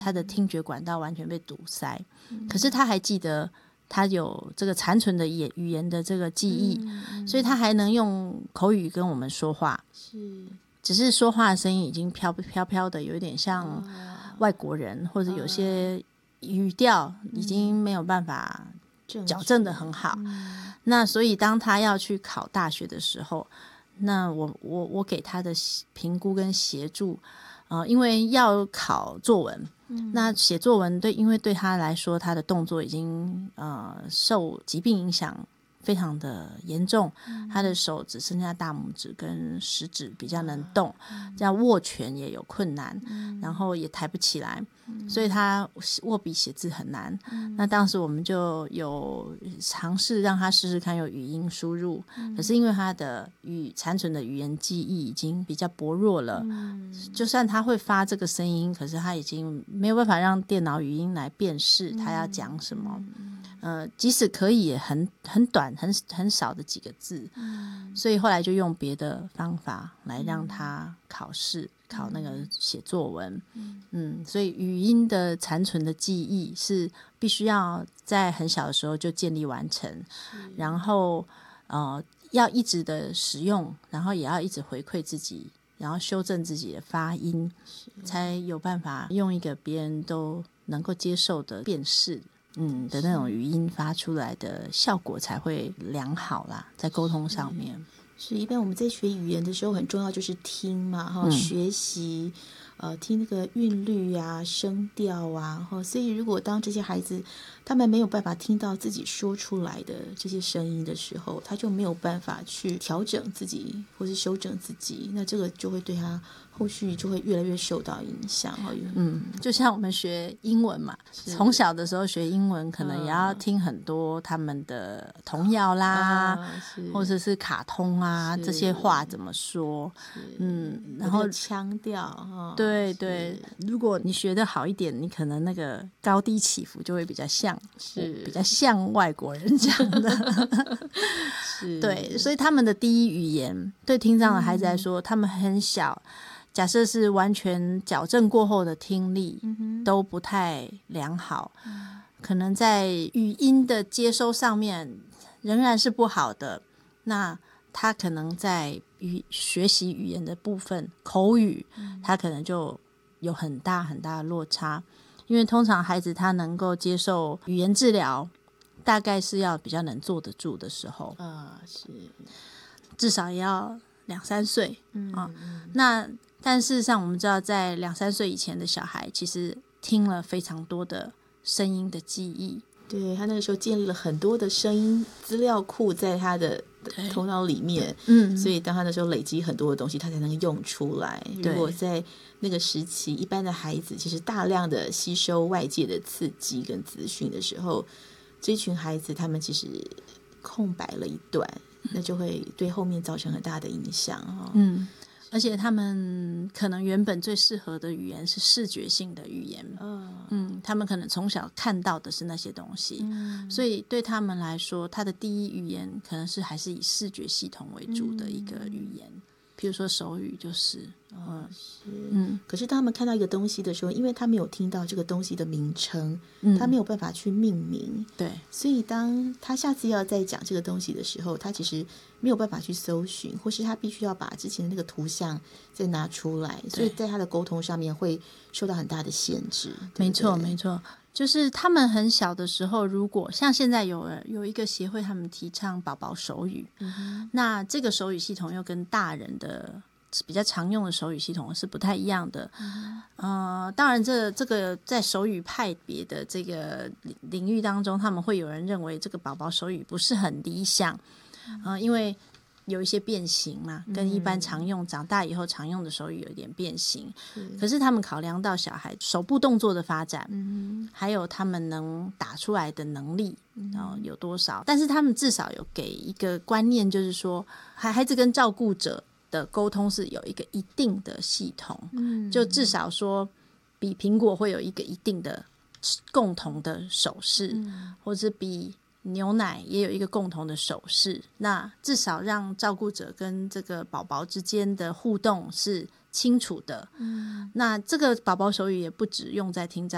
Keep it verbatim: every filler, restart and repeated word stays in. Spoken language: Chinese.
他的听觉管道完全被堵塞，嗯、可是他还记得他有这个残存的语言的这个记忆，嗯嗯、所以他还能用口语跟我们说话，是，只是说话的声音已经飘飘飘的，有点像外国人，或者有些语调已经没有办法矫正的很好，嗯、那所以当他要去考大学的时候，那我我我给他的评估跟协助，呃，因为要考作文，嗯、那写作文对，因为对他来说，他的动作已经呃受疾病影响非常的严重，嗯、他的手只剩下大拇指跟食指比较能动，嗯、这样握拳也有困难，嗯、然后也抬不起来，嗯、所以他握笔写字很难，嗯、那当时我们就有尝试让他试试看有语音输入，嗯、可是因为他的语残存的语言记忆已经比较薄弱了，嗯、就算他会发这个声音，可是他已经没有办法让电脑语音来辨识他要讲什么，嗯呃，即使可以也很很短很很少的几个字，嗯、所以后来就用别的方法来让他考试，嗯、考那个写作文，嗯嗯，所以语音的残存的记忆是必须要在很小的时候就建立完成，然后呃要一直的使用，然后也要一直回馈自己，然后修正自己的发音，才有办法用一个别人都能够接受的辨识嗯的那种语音发出来的效果才会良好啦，在沟通上面。 是，一般我们在学语言的时候很重要就是听嘛，嗯、学习呃听那个韵律啊声调啊，所以如果当这些孩子他们没有办法听到自己说出来的这些声音的时候，他就没有办法去调整自己或是修正自己，那这个就会对他后续就会越来越受到影响。 嗯，就像我们学英文嘛，从小的时候学英文可能也要听很多他们的童谣啦，嗯、或者是卡通啊，这些话怎么说，嗯，然后腔调，哦、 对对，如果你学得好一点，你可能那个高低起伏就会比较像，是比较像外国人讲的是，对，所以他们的第一语言对听障的孩子来说，嗯、他们很小，假设是完全矫正过后的听力，嗯、都不太良好，嗯、可能在语音的接收上面仍然是不好的，那他可能在语学习语言的部分口语，嗯、他可能就有很大很大的落差，因为通常孩子他能够接受语言治疗大概是要比较能坐得住的时候， 啊，是至少也要两三岁，嗯啊，那但事实上我们知道在两三岁以前的小孩其实听了非常多的声音的记忆， 对，他那个时候建立了很多的声音资料库在他的头脑里面， 嗯， 所以当他那时候累积很多的东西他才能用出来。如果在那个时期一般的孩子其实大量的吸收外界的刺激跟资讯的时候，这群孩子他们其实空白了一段，那就会对后面造成很大的影响，哦、 嗯，而且他们可能原本最适合的语言是视觉性的语言，哦、嗯，他们可能从小看到的是那些东西，嗯、所以对他们来说他的第一语言可能是还是以视觉系统为主的一个语言，嗯、比如说手语就是， 哦、是，嗯，可是当他们看到一个东西的时候，因为他没有听到这个东西的名称，嗯、他没有办法去命名， 对， 所以当他下次要再讲这个东西的时候，他其实没有办法去搜寻，或是他必须要把之前的那个图像再拿出来，所以在他的沟通上面会受到很大的限制。 没错没错，就是他们很小的时候，如果像现在有有一个协会他们提倡宝宝手语，嗯、那这个手语系统又跟大人的比较常用的手语系统是不太一样的，嗯、呃，当然这这个在手语派别的这个领域当中，他们会有人认为这个宝宝手语不是很理想，呃，因为有一些变形嘛，跟一般常用、嗯、长大以后常用的手语有点变形，是，可是他们考量到小孩手部动作的发展，嗯、还有他们能打出来的能力，嗯、然后有多少，但是他们至少有给一个观念，就是说孩子跟照顾者的沟通是有一个一定的系统，嗯、就至少说比苹果会有一个一定的共同的手势，嗯、或是比牛奶也有一个共同的手势，那至少让照顾者跟这个宝宝之间的互动是清楚的，嗯、那这个宝宝手语也不只用在听障